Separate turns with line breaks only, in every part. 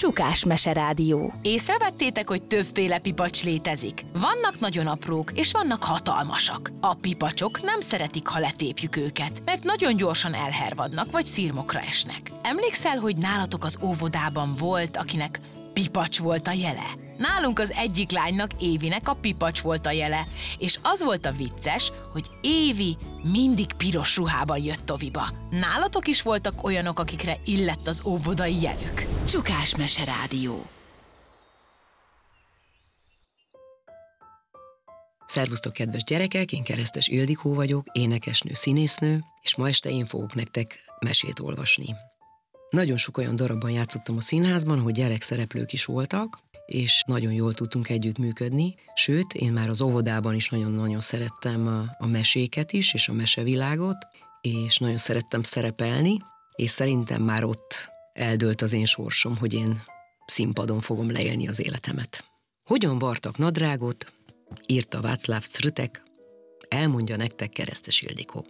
Csukás Meserádió.
Észrevettétek, hogy többféle pipacs létezik? Vannak nagyon aprók, és vannak hatalmasak. A pipacsok nem szeretik, ha letépjük őket, mert nagyon gyorsan elhervadnak, vagy szirmokra esnek. Emlékszel, hogy nálatok az óvodában volt, akinek pipacs volt a jele? Nálunk az egyik lánynak, Évinek a pipacs volt a jele, és az volt a vicces, hogy Évi mindig piros ruhában jött toviba. Nálatok is voltak olyanok, akikre illett az óvodai jelük?
Csukás Meserádió.
Szervusztok, kedves gyerekek, én Keresztes Ildikó vagyok, énekesnő, színésznő, és ma este én fogok nektek mesét olvasni. Nagyon sok olyan darabban játszottam a színházban, hogy gyerekszereplők is voltak, és nagyon jól tudtunk együttműködni, sőt, én már az óvodában is nagyon-nagyon szerettem a meséket is, és a mesevilágot, és nagyon szerettem szerepelni, és szerintem már ott eldőlt az én sorsom, hogy én színpadon fogom leélni az életemet. Hogyan vartak nadrágot, írta Václav Crtek, elmondja nektek Keresztes Ildikó.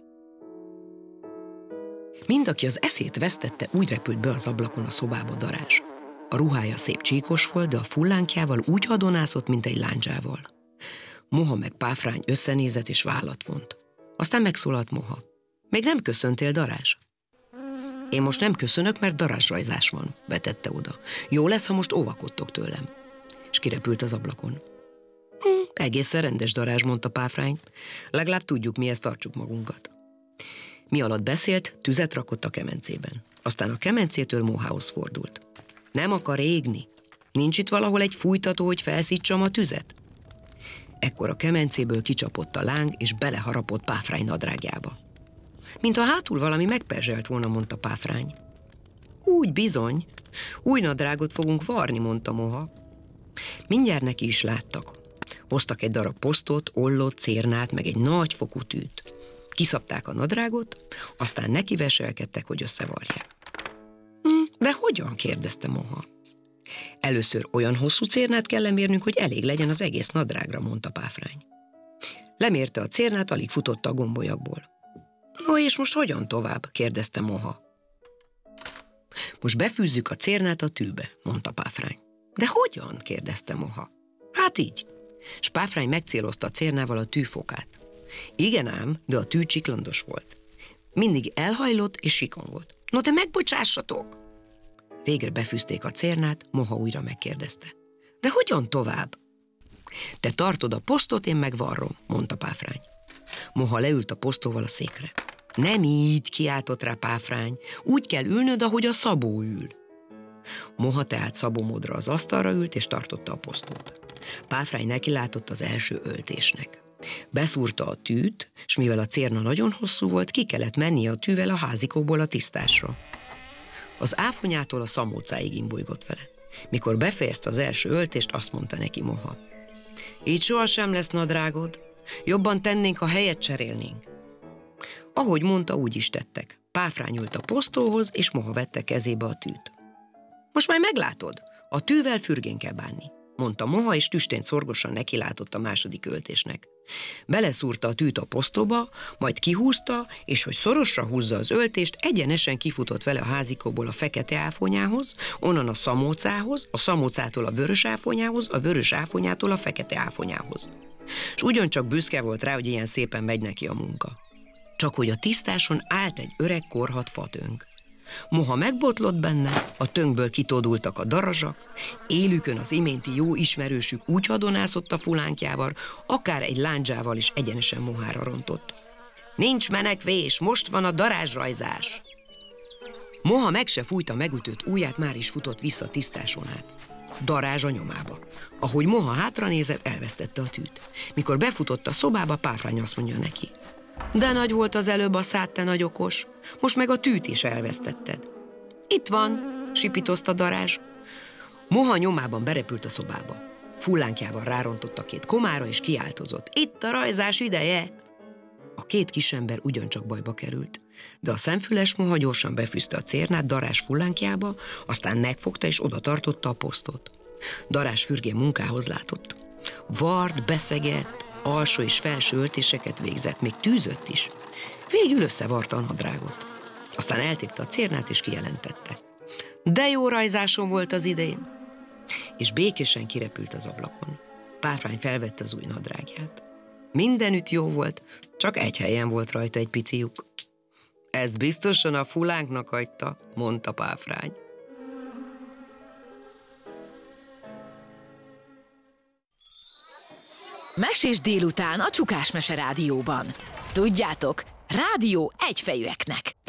Mind aki az eszét vesztette, úgy repült be az ablakon a szobába Darázs. A ruhája szép csíkos volt, de a fullánkjával úgy hadonászott, mint egy lándzsával. Moha meg Páfrány összenézett és vállat vont. Aztán megszólalt Moha. Még nem köszöntél, Darázs? Én most nem köszönök, mert darázsrajzás van, vetette oda. Jó lesz, ha most óvakodtok tőlem. És kirepült az ablakon. Egészen rendes, Darázs, mondta Páfrány. Legalább tudjuk, mihez tartsuk magunkat. Mi alatt beszélt, tüzet rakott a kemencében. Aztán a kemencétől Mohához fordult. Nem akar égni? Nincs itt valahol egy fújtató, hogy felszítsam a tüzet? Ekkor a kemencéből kicsapott a láng, és beleharapott Páfrány nadrágjába. Mint ha hátul valami megperzselt volna, mondta Páfrány. Úgy bizony, új nadrágot fogunk varni, mondta Moha. Mindjárt neki is láttak. Hoztak egy darab posztot, ollót, cérnát, meg egy nagy fokú tűt. Kiszabták a nadrágot, aztán neki veselkedtek, hogy összevarják. De hogyan? kérdezte Moha. Először olyan hosszú cérnát kell lemérnünk, hogy elég legyen az egész nadrágra, mondta Páfrány. Lemérte a cérnát, alig futotta a gombolyagból. No, és most hogyan tovább? kérdezte Moha. Most befűzzük a cérnát a tűbe, mondta Páfrány. De hogyan? kérdezte Moha. Hát így. S Páfrány megcélozta a cérnával a tűfokát. Igen ám, de a tű csiklandos volt. Mindig elhajlott és sikongott. No, de megbocsássatok! Végre befűzték a cérnát, Moha újra megkérdezte. De hogyan tovább? Te tartod a posztot, én meg varrom, mondta Páfrány. Moha leült a posztóval a székre. Nem így, kiáltott rá Páfrány. Úgy kell ülnöd, ahogy a Szabó ül. Moha tehát Szabómódra az asztalra ült, és tartotta a posztót. Páfrány nekilátott az első öltésnek. Beszúrta a tűt, s mivel a cérna nagyon hosszú volt, ki kellett mennie a tűvel a házikóból a tisztásra. Az áfonyától a szamócáig imbolygott vele. Mikor befejezte az első öltést, azt mondta neki Moha. Így sohasem lesz nadrágod, jobban tennénk, ha helyet cserélnénk. Ahogy mondta, úgy is tettek. Páfrány ült a posztóhoz, és Moha vette kezébe a tűt. Most majd meglátod, a tűvel fürgén kell bánni, mondta Moha, és tüstén szorgosan nekilátott a második öltésnek. Beleszúrta a tűt a posztóba, majd kihúzta, és hogy szorosra húzza az öltést, egyenesen kifutott vele a házikóból a fekete áfonyához, onnan a szamócához, a szamócától a vörös áfonyához, a vörös áfonyától a fekete áfonyához. És ugyancsak büszke volt rá, hogy ilyen szépen megy neki a munka. Csak hogy a tisztáson állt egy öreg korhadt fatönk. Moha megbotlott benne, a tönkből kitódultak a darazsak, élükön az iménti jó ismerősük úgy hadonászott a fulánkjával, akár egy lándzsával is egyenesen Mohára rontott. Nincs menekvés, most van a darázsrajzás! Moha meg se fújta megütött ujját, már is futott vissza tisztáson át. Darázs a nyomába. Ahogy Moha hátranézett, elvesztette a tűt. Mikor befutott a szobába, Páfrány azt mondja neki. De nagy volt az előbb a szád, te nagy okos, most meg a tűt is elvesztetted. Itt van, sipítozta Darázs. Moha nyomában berepült a szobába. Fullánkjával rárontott a két komára, és kiáltozott. Itt a rajzás ideje! A két kisember ugyancsak bajba került, de a szemfüles Moha gyorsan befűzte a cérnát Darázs fullánkjába, aztán megfogta és oda tartotta a posztot. Darázs fürgén munkához látott. Vart, beszegett, alsó és felső öltéseket végzett, még tűzött is. Végül összevarta a nadrágot. Aztán eltépte a cérnát és kijelentette. De jó rajzásom volt az idén. És békésen kirepült az ablakon. Páfrány felvette az új nadrágját. Mindenütt jó volt, csak egy helyen volt rajta egy pici lyuk. Ezt biztosan a fulánknak hagyta, mondta Páfrány.
Mesés délután a Csukás Mese Rádióban. Tudjátok, rádió egyfejűeknek.